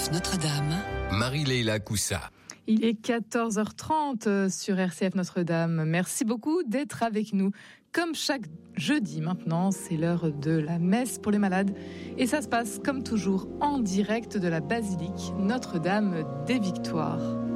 RCF Notre-Dame. Marie-Leila Coussa. Il est 14h30 sur RCF Notre-Dame. Merci beaucoup d'être avec nous. Comme chaque jeudi maintenant, c'est l'heure de la messe pour les malades. Et ça se passe comme toujours en direct de la basilique Notre-Dame des Victoires.